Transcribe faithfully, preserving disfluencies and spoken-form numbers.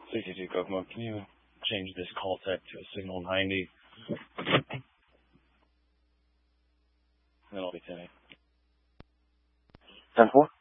sixty-two Kokomo, can you change this call tech to a signal ninety? Then I'll be ten. ten four?